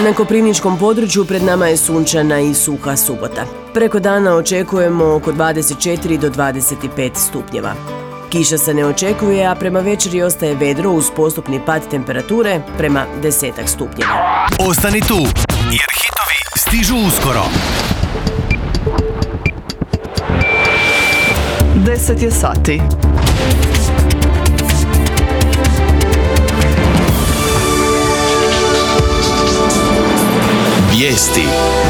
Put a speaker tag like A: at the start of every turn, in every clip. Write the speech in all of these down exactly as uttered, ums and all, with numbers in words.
A: Na koprivničkom području pred nama je sunčana i suha subota. Preko dana očekujemo oko dvadeset četiri do dvadeset pet stupnjeva. Kiša se ne očekuje, a prema večeri ostaje vedro uz postupni pad temperature prema desetak stupnjeva.
B: Ostani tu, jer hitovi stižu uskoro.
C: deset je sati.
B: Vijesti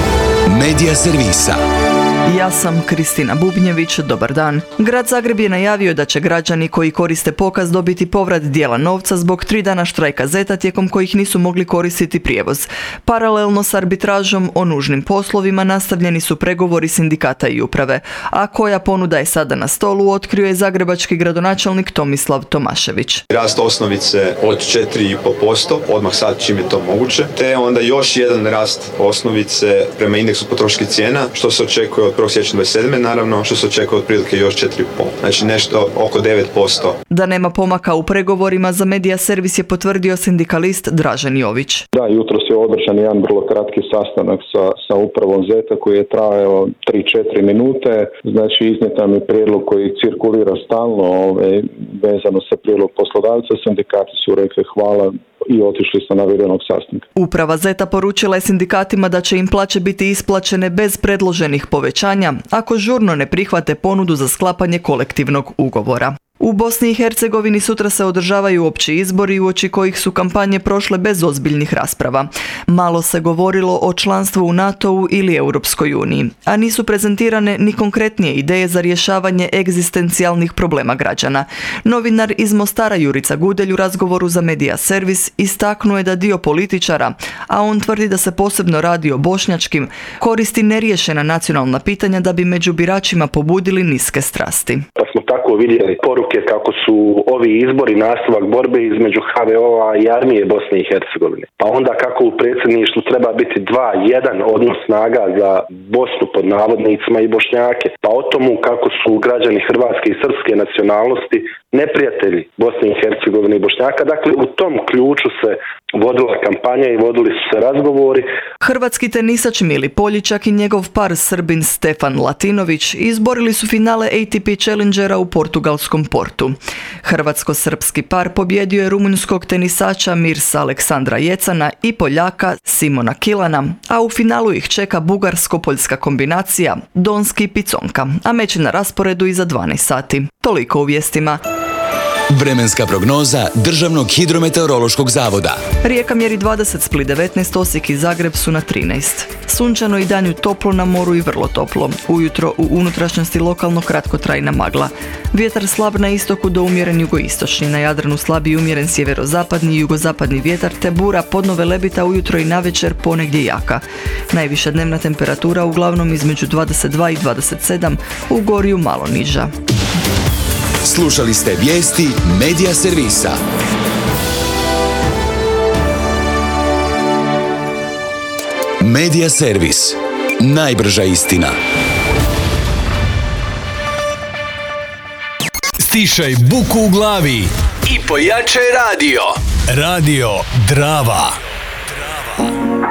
B: Medija servisa.
C: Ja sam Kristina Bubnjević, dobar dan. Grad Zagreb je najavio da će građani koji koriste pokaz dobiti povrat dijela novca zbog tri dana štrajka zeta tijekom kojih nisu mogli koristiti prijevoz. Paralelno s arbitražom o nužnim poslovima nastavljeni su pregovori sindikata i uprave, a koja ponuda je sada na stolu otkrio je zagrebački gradonačelnik Tomislav Tomašević.
D: Rast osnovice od četiri zarez pet posto, odmah sad čim je to moguće, te onda još jedan rast osnovice prema indeksu potrošačkih cijena, što se očekuje od prvog siječnja dvadeset sedme naravno, što se očekuje otprilike još četiri zarez pet. Znači nešto oko devet posto.
C: Da nema pomaka u pregovorima za Medija servis je potvrdio sindikalist Dražen Jović.
E: Da, jutros je održan jedan vrlo kratki sastanak sa, sa upravom Zeta koji je trajao tri do četiri minute. Znači iznijetan je prijedlog koji cirkulira stalno ove, vezano sa prijedlog poslodavca. Sindikati su rekli hvala i otišli sa navedenog sastanka.
C: Uprava Zeta poručila je sindikatima da će im plaće biti isplaćene bez predloženih povećanja ako žurno ne prihvate ponudu za sklapanje kolektivnog ugovora. U Bosni i Hercegovini sutra se održavaju opći izbori uoči kojih su kampanje prošle bez ozbiljnih rasprava. Malo se govorilo o članstvu u NATO-u ili Europskoj uniji, a nisu prezentirane ni konkretnije ideje za rješavanje egzistencijalnih problema građana. Novinar iz Mostara Jurica Gudelj u razgovoru za Medija servis istaknuo je da dio političara, a on tvrdi da se posebno radi o bošnjačkim, koristi neriješena nacionalna pitanja da bi među biračima pobudili niske strasti.
F: Pa smo tako vidjeli poruke kako su ovi izbori nastavak borbe između ha ve o-a i armije Bosne i Hercegovine. Pa onda kako u predsjedništvu treba biti dva jedan odnos snaga za Bosnu pod navodnicima i Bošnjake. Pa o tomu kako su građani hrvatske i srpske nacionalnosti neprijatelji Bosne i Hercegovine i Bošnjaka. Dakle, u tom ključu se vodila kampanja i vodili su se razgovori.
C: Hrvatski tenisač Mili Poljičak i njegov par Srbin Stefan Latinović izborili su finale A T P Challengera u portugalskom Portu. Hrvatsko-srpski par pobjedio je rumunjskog tenisača Mirsa Aleksandra Jecana i Poljaka Simona Kilana, a u finalu ih čeka bugarsko-poljska kombinacija Donski i Piconka, a meč je na rasporedu iza dvanaest sati. Toliko u vijestima.
B: Vremenska prognoza Državnog hidrometeorološkog zavoda.
C: Rijeka mjeri dvadeset, Split devetnaest, Osijek i Zagreb su na trinaest. Sunčano i danju toplo, na moru i vrlo toplo. Ujutro u unutrašnjosti lokalno kratkotrajna magla. Vjetar slab na istoku do umjeren jugoistočni, na Jadranu slab i umjeren sjeverozapadni i jugozapadni vjetar te bura podno Velebita ujutro i navečer ponegdje jaka. Najviša dnevna temperatura uglavnom između dvadeset dva i dvadeset sedam, u Gorju malo niža.
B: Slušali ste vijesti Medija servisa. Medija servis. Najbrža istina. Stišaj buku u glavi i pojačaj radio. Radio Drava.